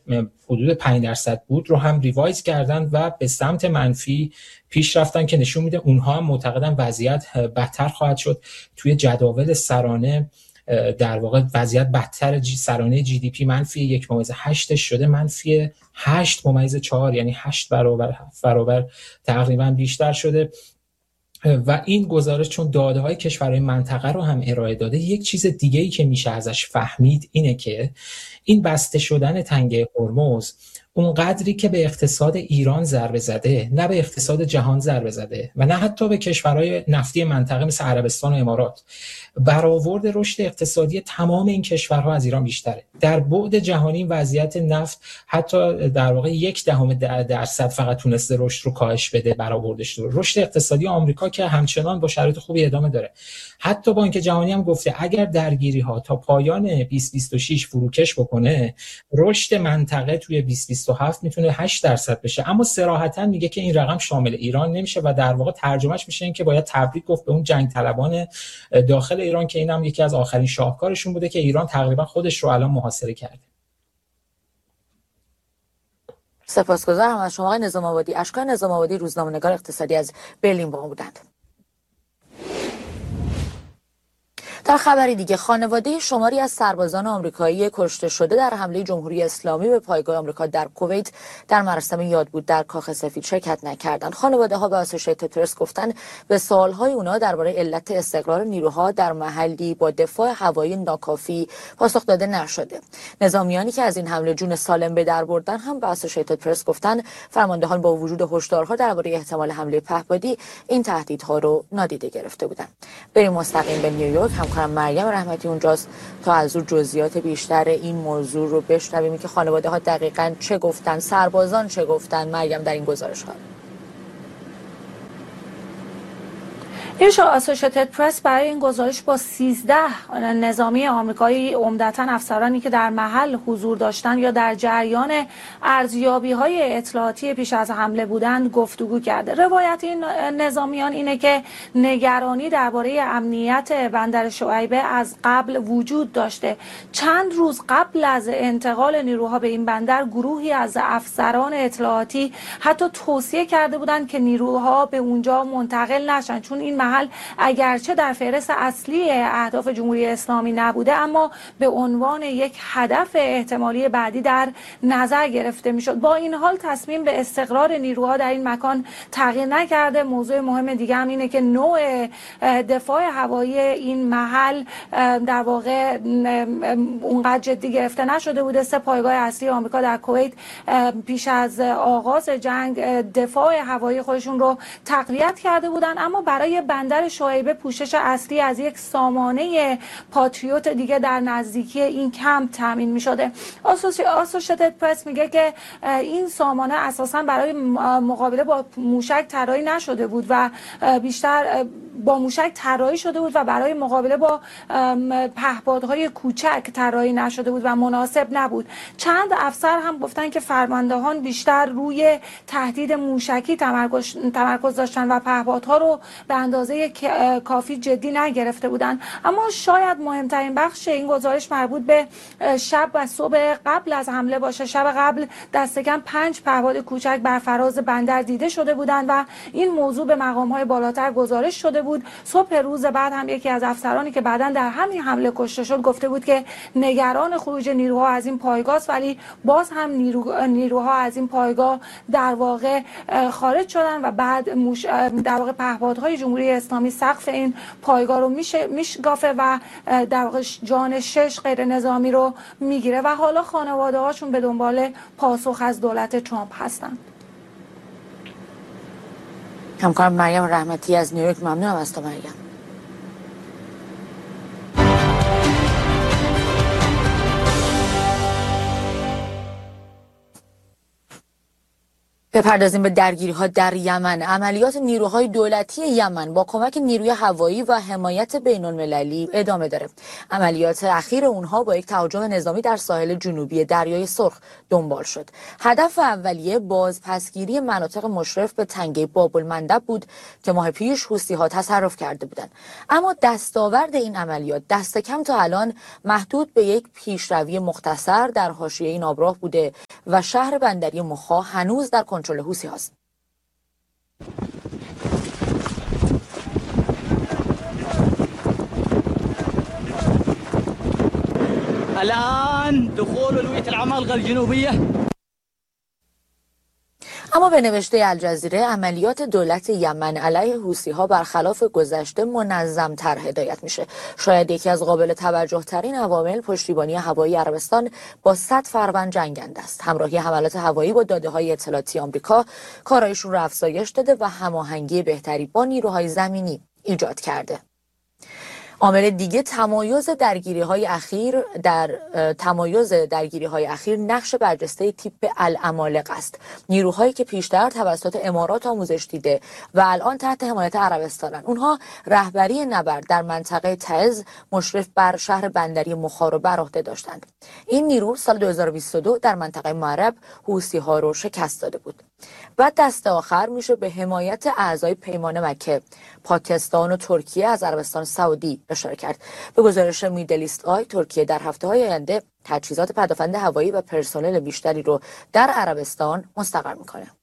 حدود 5% بود رو هم ریوایز کردن و به سمت منفی پیش رفتن که نشون میده اونها هم معتقدن وضعیت بدتر خواهد شد. توی جداول سرانه در واقع وضعیت بدتر، سرانه جی دی پی منفی 1.8 شده منفی 8.4، یعنی 8 برابر تقریبا بیشتر شده. و این گزارش چون داده های کشورهای منطقه رو هم ارائه داده، یک چیز دیگه‌ای که میشه ازش فهمید اینه که این بسته شدن تنگه هرمز اون قدری که به اقتصاد ایران ضربه زده، نه به اقتصاد جهان ضربه زده و نه حتی به کشورهای نفتی منطقه مثل عربستان و امارات. برآورد رشد اقتصادی تمام این کشورها از ایران بیشتره. در بعد جهانی وضعیت نفت حتی در واقع 0.1% فقط تونسته رشد رو کاهش بده، برآوردش رو. رشد اقتصادی آمریکا که همچنان با شرایط خوبی ادامه داره. حتی بانک جهانی هم گفته اگر درگیری ها تا پایان 2026 فروکش بکنه، رشد منطقه توی 2027 میتونه 8% بشه. اما صراحتاً میگه که این رقم شامل ایران نمیشه و در واقع ترجمهش میشه این که باید تبریک گفت به اون جنگ طلبان داخل ایران که اینم یکی از آخرین شاهکارشون بوده که ایران تقریبا خودش رو الان محاصره کرده. سپاسگزارم از شما آقای نظام آبادی. اشکان نظام آبادی، روزنامه‌نگار اقتصادی از برلین با ما بودند. در خبری دیگه، خانواده شماری از سربازان آمریکایی کشته شده در حمله جمهوری اسلامی به پایگاه آمریکا در کویت در مراسم یادبود در کاخ سفید شرکت نکردند. خانواده ها به اسوشیتد پرس گفتند به سوال‌های اونا درباره علت استقرار نیروها در محلی با دفاع هوایی ناکافی پاسخ داده نشده. نظامیانی که از این حمله جون سالم به در بردن هم به اسوشیتد پرس گفتند فرماندهان با وجود هشدارها درباره احتمال حمله پهپادی این تهدیدها رو نادیده گرفته بودند. بریم مستقیم به نیویورک. مریم رحمتی اونجاست تا از او جزئیات بیشتر این موضوع رو بشنویم که خانواده ها دقیقاً چه گفتن، سربازان چه گفتن. مریم در این گزارش ها. اسوشیتد پرس برای این گزارش با 13 نظامی آمریکایی، عمدتاً افسرانی که در محل حضور داشتند یا در جریان ارزیابی‌های اطلاعاتی پیش از حمله بودند گفتگو کرده. روایت این نظامیان اینه که نگرانی درباره امنیت بندر شعیبه از قبل وجود داشته. چند روز قبل از انتقال نیروها به این بندر، گروهی از افسران اطلاعاتی حتی توصیه کرده بودند که نیروها به اونجا منتقل نشن، چون این محل اگرچه در فهرست اصلی اهداف جمهوری اسلامی نبوده، اما به عنوان یک هدف احتمالی بعدی در نظر گرفته میشد. با این حال تصمیم به استقرار نیروها در این مکان تغییر نکرده. موضوع مهم دیگه هم اینه که نوع دفاع هوایی این محل در واقع اونقدر جدی گرفته نشده بوده. 3 پایگاه اصلی آمریکا در کویت پیش از آغاز جنگ دفاع هوایی خودشون رو تقویت کرده بودن، اما برای بندر شعیبه پوشش اصلی از یک سامانه پاتریوت دیگه در نزدیکی این کمپ تامین می‌شده. اسوشیتد پرس میگه که این سامانه اساساً برای مقابله با موشک طراحی نشده بود و بیشتر با موشک طراحی شده بود و برای مقابله با پهپادهای کوچک طراحی نشده بود و مناسب نبود. چند افسر هم گفتن که فرماندهان بیشتر روی تهدید موشکی تمرکز داشتن و پهپادها رو به اندازه کافی جدی نگرفته بودن. اما شاید مهمترین بخش این گزارش مربوط به شب و صبح قبل از حمله باشه. شب قبل دست کم 5 پهپاد کوچک بر فراز بندر دیده شده بودند و این موضوع به مقام‌های بالاتر گزارش شده بود. صبح روز بعد هم یکی از افسرانی که بعداً در همین حمله کشته شد گفته بود که نگران خروج نیروها از این پایگاه است، ولی باز هم نیروها از این پایگاه در واقع خارج شدن و بعد در واقع پهپادهای جمهوری اسلامی سقف این پایگاه رو میشکافه و در واقع جان 6 غیر نظامی رو میگیره و حالا خانواده هاشون به دنبال پاسخ از دولت ترامپ هستن. همکارم مریم رحمتی از نیویورک، ممنونم از تو مریم. بپردازیم به درگیری‌ها در یمن. عملیات نیروهای دولتی یمن با کمک نیروی هوایی و حمایت بین‌المللی ادامه داره. عملیات اخیر اونها با یک تهاجم نظامی در ساحل جنوبی دریای سرخ دنبال شد. هدف اولیه بازپسگیری مناطق مشرف به تنگه باب‌المندب بود که ماه پیش حوثی‌ها تصرف کرده بودند. اما دستاورد این عملیات دست کم تا الان محدود به یک پیشروی مختصر در حاشیه این آبراه بوده و شهر بندری مخا هنوز در کنترل حوثی هاست. الان دخول الوية العمالقة الجنوبية. اما به نوشته الجزیره عملیات دولت یمن علیه حوثی‌ها برخلاف گذشته منظم‌تر هدایت میشه. شاید یکی از قابل توجه ترین عوامل پشتیبانی هوایی عربستان با 100 فروند جنگنده است. همراهی حملات هوایی با داده‌های اطلاعاتی آمریکا کارایشون رو افزایش داده و هماهنگی بهتری با نیروهای زمینی ایجاد کرده. عامل دیگه تمایز درگیری‌های اخیر نقش برجسته تیپ العمالقه است. نیروهایی که پیشتر توسط امارات آموزش دیده و الان تحت حمایت عربستانن. اونها رهبری نبرد در منطقه تعز مشرف بر شهر بندری مخا رو بر عهده داشتند. این نیرو سال 2022 در منطقه معرب حوثی‌ها رو شکست داده بود. و دست آخر میشه به حمایت اعضای پیمان مکه، پاکستان و ترکیه از عربستان سعودی اشاره کرد. به گزارش میدل ایست آی، ترکیه در هفته‌های آینده تجهیزات پدافند هوایی و پرسنل بیشتری رو در عربستان مستقر میکنه.